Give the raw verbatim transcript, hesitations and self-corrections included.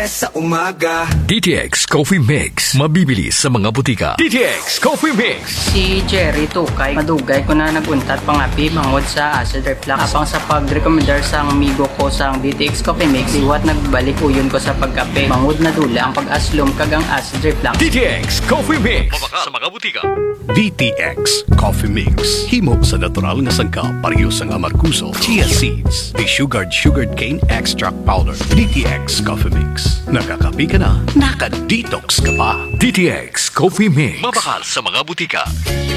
sa umaga. D T X Coffee Mix. Mabibili sa mga butika. D T X Coffee Mix. Si Jerry Tukay, madugay ko na naguntat pangapi bangod sa acid reflux. Apang sa pag-recommendar sa amigo ko sa D T X Coffee Mix, iwat nagbalik uyon ko sa pagkape. Bangod na dula ang pag-aslom kagang acid reflux. D T X Coffee Mix. Mabaka sa mga butika. D T X Coffee Mix. Himo sa natural nga sangka, pareho sang amarkuso, chia seeds, desugared sugared cane extract powder. D T X Coffee Mix. Nakakapi ka na, naka-detox ka pa. D T X Coffee Mix. Mabakal sa mga butika.